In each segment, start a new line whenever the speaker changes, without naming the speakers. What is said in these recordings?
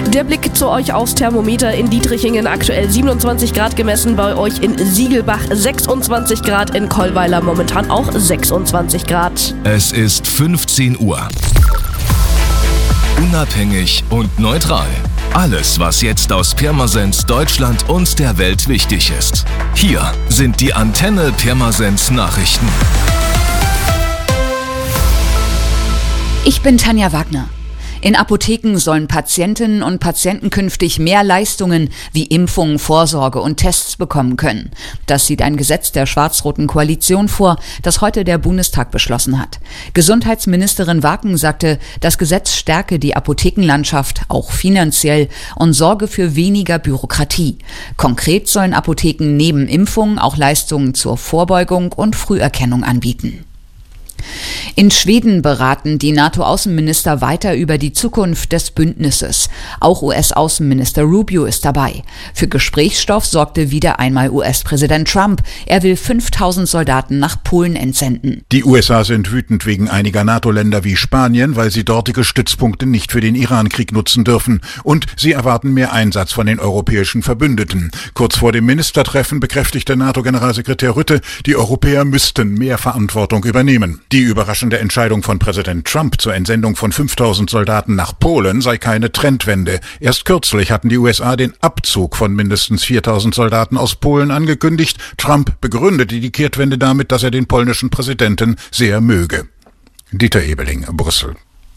Der Blick zu euch aufs Thermometer in Dietrichingen, aktuell 27 Grad gemessen, bei euch in Siegelbach 26 Grad, in Kollweiler momentan auch 26 Grad.
Es ist 15 Uhr. Unabhängig und neutral. Alles, was jetzt aus Pirmasens, Deutschland und der Welt wichtig ist. Hier sind die Antenne Pirmasens Nachrichten.
Ich bin Tanja Wagner. In Apotheken sollen Patientinnen und Patienten künftig mehr Leistungen wie Impfungen, Vorsorge und Tests bekommen können. Das sieht ein Gesetz der schwarz-roten Koalition vor, das heute der Bundestag beschlossen hat. Gesundheitsministerin Waken sagte, das Gesetz stärke die Apothekenlandschaft auch finanziell und sorge für weniger Bürokratie. Konkret sollen Apotheken neben Impfungen auch Leistungen zur Vorbeugung und Früherkennung anbieten. In Schweden beraten die NATO-Außenminister weiter über die Zukunft des Bündnisses. Auch US-Außenminister Rubio ist dabei. Für Gesprächsstoff sorgte wieder einmal US-Präsident Trump. Er will 5000 Soldaten nach Polen entsenden.
Die USA sind wütend wegen einiger NATO-Länder wie Spanien, weil sie dortige Stützpunkte nicht für den Iran-Krieg nutzen dürfen. Und sie erwarten mehr Einsatz von den europäischen Verbündeten. Kurz vor dem Ministertreffen bekräftigte NATO-Generalsekretär Rutte, die Europäer müssten mehr Verantwortung übernehmen. Die überraschende Entscheidung von Präsident Trump zur Entsendung von 5000 Soldaten nach Polen sei keine Trendwende. Erst kürzlich hatten die USA den Abzug von mindestens 4000 Soldaten aus Polen angekündigt. Trump begründete die Kehrtwende damit, dass er den polnischen Präsidenten sehr möge. Dieter Ebeling, Brüssel.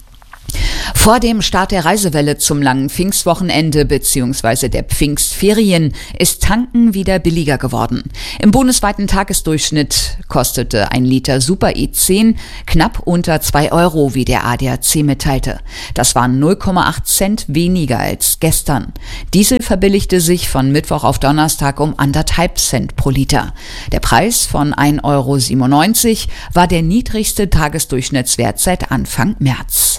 Vor dem Start der Reisewelle zum langen Pfingstwochenende bzw. der Pfingstferien ist Tanken wieder billiger geworden. Im bundesweiten Tagesdurchschnitt kostete ein Liter Super E10 knapp unter 2 Euro, wie der ADAC mitteilte. Das waren 0,8 Cent weniger als gestern. Diesel verbilligte sich von Mittwoch auf Donnerstag um 1,5 Cent pro Liter. Der Preis von 1,97 Euro war der niedrigste Tagesdurchschnittswert seit Anfang März.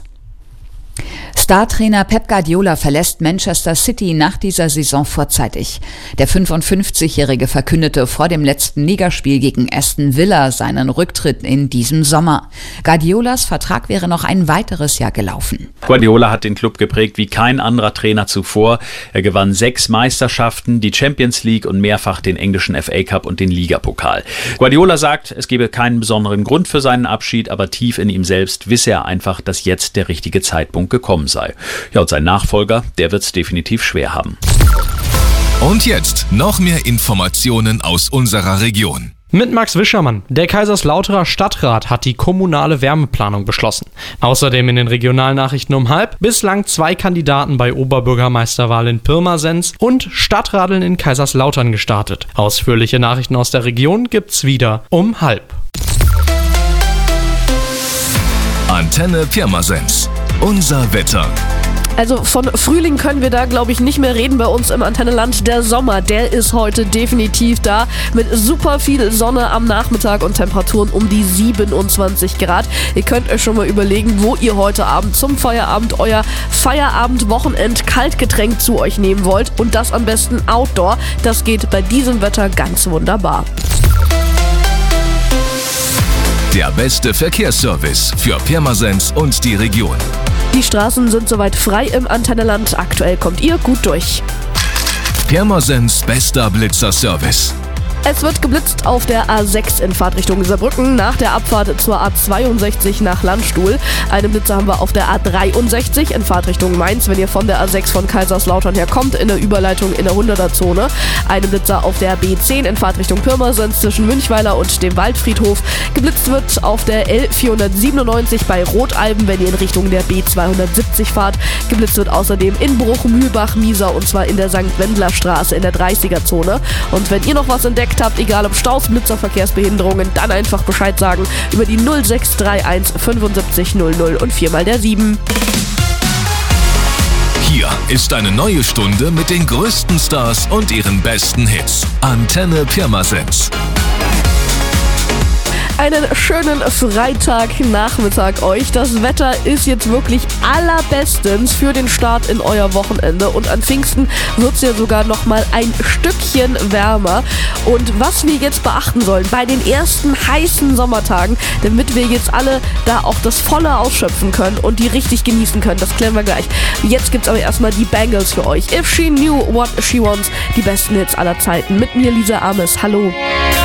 Startrainer Pep Guardiola verlässt Manchester City nach dieser Saison vorzeitig. Der 55-Jährige verkündete vor dem letzten Ligaspiel gegen Aston Villa seinen Rücktritt in diesem Sommer. Guardiolas Vertrag wäre noch ein weiteres Jahr gelaufen.
Guardiola hat den Club geprägt wie kein anderer Trainer zuvor. Er gewann 6 Meisterschaften, die Champions League und mehrfach den englischen FA Cup und den Ligapokal. Guardiola sagt, es gebe keinen besonderen Grund für seinen Abschied, aber tief in ihm selbst wisse er einfach, dass jetzt der richtige Zeitpunkt gekommen sei. Ja, und sein Nachfolger, der wird es definitiv schwer haben.
Und jetzt noch mehr Informationen aus unserer Region.
Mit Max Wischermann. Der Kaiserslauterer Stadtrat hat die kommunale Wärmeplanung beschlossen. Außerdem in den Regionalnachrichten um 12:30 bislang 2 Kandidaten bei Oberbürgermeisterwahl in Pirmasens und Stadtradeln in Kaiserslautern gestartet. Ausführliche Nachrichten aus der Region gibt's wieder um 12:30.
Antenne Pirmasens. Unser Wetter.
Also von Frühling können wir da, glaube ich, nicht mehr reden bei uns im Antenneland. Der Sommer, der ist heute definitiv da mit super viel Sonne am Nachmittag und Temperaturen um die 27 Grad. Ihr könnt euch schon mal überlegen, wo ihr heute Abend zum Feierabend euer Feierabend-Wochenend-Kaltgetränk zu euch nehmen wollt und das am besten outdoor. Das geht bei diesem Wetter ganz wunderbar.
Der beste Verkehrsservice für Pirmasens und die Region.
Die Straßen sind soweit frei im Antenneland. Aktuell kommt ihr gut durch.
Pirmasens bester Blitzerservice.
Es wird geblitzt auf der A6 in Fahrtrichtung Saarbrücken nach der Abfahrt zur A62 nach Landstuhl. Einen Blitzer haben wir auf der A63 in Fahrtrichtung Mainz, wenn ihr von der A6 von Kaiserslautern her kommt, in der Überleitung in der 100er-Zone. Einen Blitzer auf der B10 in Fahrtrichtung Pirmasens zwischen Münchweiler und dem Waldfriedhof. Geblitzt wird auf der L497 bei Rotalben, wenn ihr in Richtung der B270 fahrt. Geblitzt wird außerdem in Bruch, Mühlbach, Miesau und zwar in der St. Wendler Straße in der 30er-Zone. Und wenn ihr noch was entdeckt habt, egal ob Staus, Blitzer, Verkehrsbehinderungen, dann einfach Bescheid sagen über die 0631 75 00 und 4 mal der 7.
Hier ist eine neue Stunde mit den größten Stars und ihren besten Hits. Antenne Pirmasens.
einen schönen Freitagnachmittag euch. Das Wetter ist jetzt wirklich allerbestens für den Start in euer Wochenende und an Pfingsten wird es ja sogar nochmal ein Stückchen wärmer. Und was wir jetzt beachten sollen bei den ersten heißen Sommertagen, damit wir jetzt alle da auch das Volle ausschöpfen können und die richtig genießen können, das klären wir gleich. Jetzt gibt's aber erstmal die Bangles für euch. If She Knew What She Wants, die besten Hits aller Zeiten. Mit mir Lisa Ames. Hallo.